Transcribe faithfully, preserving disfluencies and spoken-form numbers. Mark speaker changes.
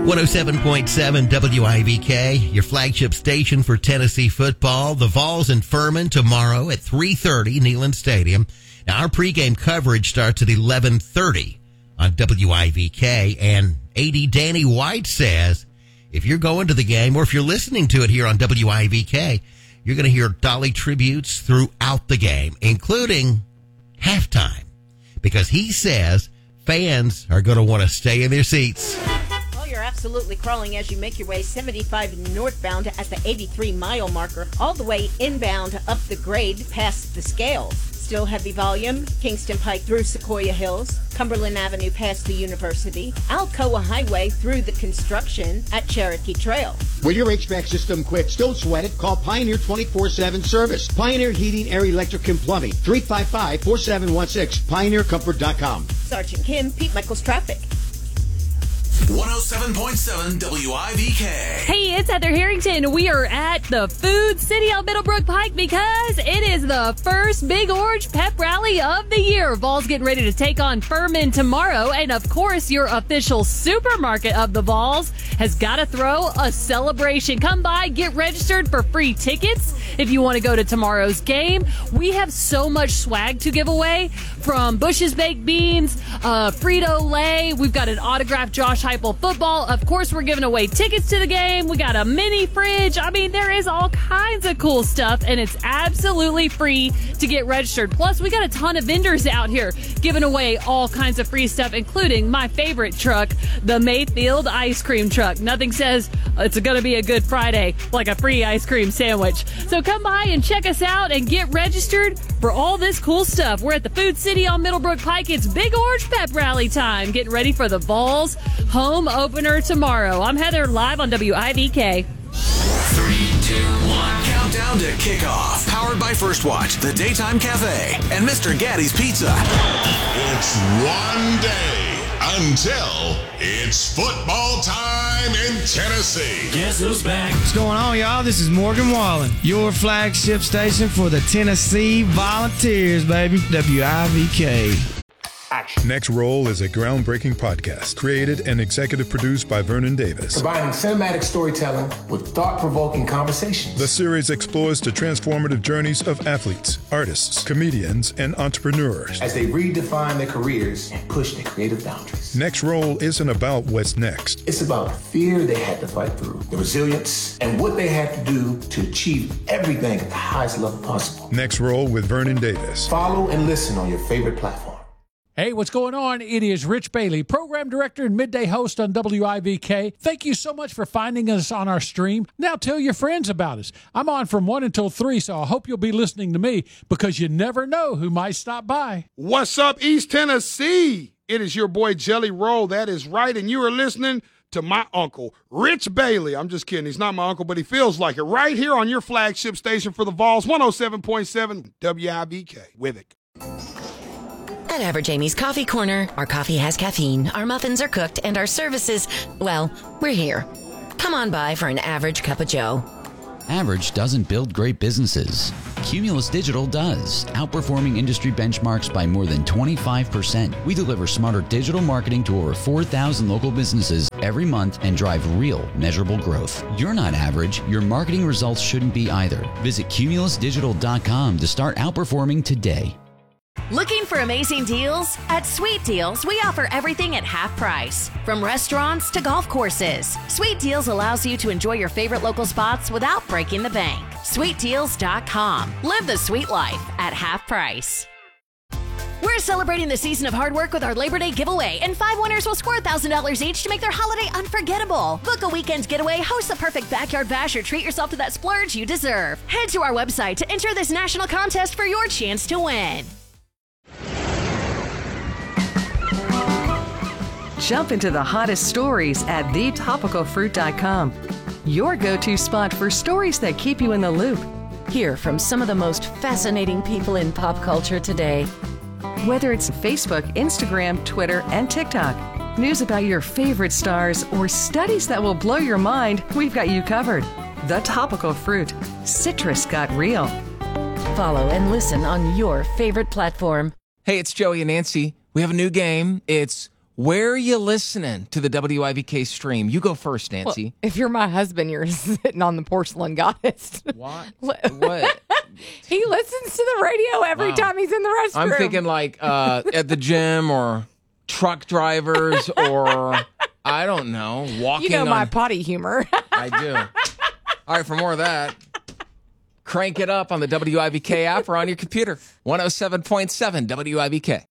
Speaker 1: one oh seven point seven W I V K, your flagship station for Tennessee football. The Vols and Furman tomorrow at three thirty, Neyland Stadium. Now, our pregame coverage starts at eleven thirty on W I V K, and A D Danny White says if you're going to the game or if you're listening to it here on W I V K, you're going to hear Dolly tributes throughout the game, including halftime, because he says fans are going to want to stay in their seats.
Speaker 2: You're absolutely crawling as you make your way seventy-five northbound at the eighty-three mile marker, all the way inbound up the grade past the scales. Still heavy volume, Kingston Pike through Sequoia Hills, Cumberland Avenue past the university, Alcoa Highway through the construction at Cherokee Trail.
Speaker 3: When your H V A C system quits, don't sweat it. Call Pioneer twenty-four seven Service. Pioneer Heating, Air, Electric, and Plumbing. three five five, four seven one six. Pioneer Comfort dot com.
Speaker 2: Sergeant Kim, Pete Michaels Traffic.
Speaker 4: one oh seven point seven W I V K.
Speaker 5: Hey, it's Heather Harrington. We are at the Food City on Middlebrook Pike because it is the first Big Orange Pep Rally of the year. Vols getting ready to take on Furman tomorrow. And, of course, your official supermarket of the Vols has got to throw a celebration. Come by, get registered for free tickets if you want to go to tomorrow's game. We have so much swag to give away, from Bush's Baked Beans, uh, Frito-Lay. We've got an autographed Josh Heupel football. Of course, we're giving away tickets to the game. We got a mini fridge. I mean, there is all kinds of cool stuff, and it's absolutely free to get registered. Plus, we got a ton of vendors out here giving away all kinds of free stuff, including my favorite truck, the Mayfield ice cream truck. Nothing says it's going to be a good Friday like a free ice cream sandwich. So come by and check us out and get registered for all this cool stuff. We're at the Food City on Middlebrook Pike. It's Big Orange Pep Rally time. Getting ready for the Vols home opener tomorrow. I'm Heather, live on W I V K.
Speaker 4: Three, two, one. Countdown to kickoff. Powered by First Watch, the Daytime Cafe, and Mister Gaddy's Pizza.
Speaker 6: It's one day until it's football time in Tennessee.
Speaker 7: Guess who's back?
Speaker 8: What's going on, y'all? This is Morgan Wallen, your flagship station for the Tennessee Volunteers, baby. W I V K.
Speaker 9: Next Roll is a groundbreaking podcast created and executive produced by Vernon Davis.
Speaker 10: Combining cinematic storytelling with thought-provoking conversations.
Speaker 9: The series explores the transformative journeys of athletes, artists, comedians, and entrepreneurs
Speaker 10: as they redefine their careers and push their creative boundaries.
Speaker 9: Next Roll isn't about what's next.
Speaker 10: It's about the fear they had to fight through, the resilience, and what they had to do to achieve everything at the highest level possible.
Speaker 9: Next Roll with Vernon Davis.
Speaker 10: Follow and listen on your favorite platform.
Speaker 11: Hey, what's going on? It is Rich Bailey, program director and midday host on W I V K. Thank you so much for finding us on our stream. Now tell your friends about us. I'm on from one until three, so I hope you'll be listening to me because you never know who might stop by.
Speaker 12: What's up, East Tennessee? It is your boy Jelly Roll. That is right, and you are listening to my uncle, Rich Bailey. I'm just kidding. He's not my uncle, but he feels like it. Right here on your flagship station for the Vols, one oh seven point seven W I V K. With it.
Speaker 13: At Average Amy's Coffee Corner, our coffee has caffeine, our muffins are cooked, and our services, well, we're here. Come on by for an average cup of joe.
Speaker 14: Average doesn't build great businesses. Cumulus Digital does, outperforming industry benchmarks by more than twenty-five percent. We deliver smarter digital marketing to over four thousand local businesses every month and drive real, measurable growth. You're not average. Your marketing results shouldn't be either. Visit cumulus digital dot com to start outperforming today.
Speaker 15: Looking for amazing deals? At Sweet Deals, we offer everything at half price. From restaurants to golf courses, Sweet Deals allows you to enjoy your favorite local spots without breaking the bank. sweet deals dot com. Live the sweet life at half price. We're celebrating the season of hard work with our Labor Day giveaway, and five winners will score one thousand dollars each to make their holiday unforgettable. Book a weekend getaway, host the perfect backyard bash, or treat yourself to that splurge you deserve. Head to our website to enter this national contest for your chance to win.
Speaker 16: Jump into the hottest stories at the topical fruit dot com. Your go-to spot for stories that keep you in the loop.
Speaker 13: Hear from some of the most fascinating people in pop culture today.
Speaker 16: Whether it's Facebook, Instagram, Twitter, and TikTok, news about your favorite stars, or studies that will blow your mind, we've got you covered. The Topical Fruit. Citrus got real.
Speaker 13: Follow and listen on your favorite platform.
Speaker 17: Hey, it's Joey and Nancy. We have a new game. It's
Speaker 7: Where are you listening to the W I V K stream? You go first, Nancy.
Speaker 17: Well, if you're my husband, you're sitting on the porcelain goddess.
Speaker 7: What? What?
Speaker 17: He listens to the radio every
Speaker 7: Wow.
Speaker 17: time he's in the restroom.
Speaker 7: I'm thinking like uh, at the gym or truck drivers or, I don't know, walking
Speaker 17: You know my
Speaker 7: on...
Speaker 17: potty humor.
Speaker 7: I do. All right, for more of that, crank it up on the W I V K app or on your computer. one oh seven point seven W I V K.